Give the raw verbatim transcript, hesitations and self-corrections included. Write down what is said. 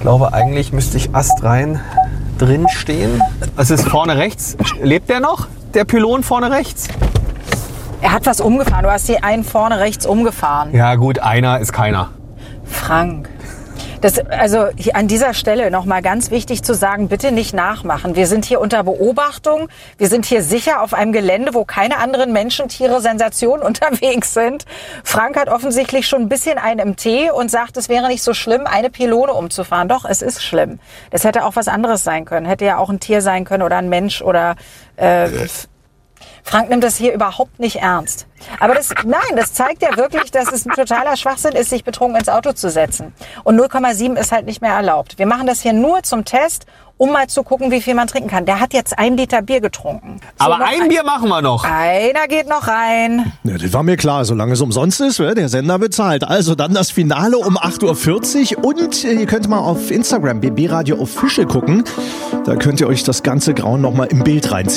glaube, eigentlich müsste ich astrein drin stehen. Es ist vorne rechts. Lebt der noch, der Pylon vorne rechts? Er hat was umgefahren. Du hast hier einen vorne rechts umgefahren. Ja gut, einer ist keiner. Frank. Das, also hier an dieser Stelle nochmal ganz wichtig zu sagen, bitte nicht nachmachen. Wir sind hier unter Beobachtung. Wir sind hier sicher auf einem Gelände, wo keine anderen Menschen, Tiere, Sensationen unterwegs sind. Frank hat offensichtlich schon ein bisschen einen im Tee und sagt, es wäre nicht so schlimm, eine Pylone umzufahren. Doch, es ist schlimm. Das hätte auch was anderes sein können. Hätte ja auch ein Tier sein können oder ein Mensch oder... Äh, Frank nimmt das hier überhaupt nicht ernst. Aber das, nein, das zeigt ja wirklich, dass es ein totaler Schwachsinn ist, sich betrunken ins Auto zu setzen. Und null Komma sieben ist halt nicht mehr erlaubt. Wir machen das hier nur zum Test, um mal zu gucken, wie viel man trinken kann. Der hat jetzt ein Liter Bier getrunken. So, aber ein Bier machen wir noch. Einer geht noch rein. Ja, das war mir klar, solange es umsonst ist, der Sender bezahlt. Also dann das Finale um acht Uhr vierzig und ihr könnt mal auf Instagram B B Radio Official gucken. Da könnt ihr euch das ganze Grauen noch mal im Bild reinziehen.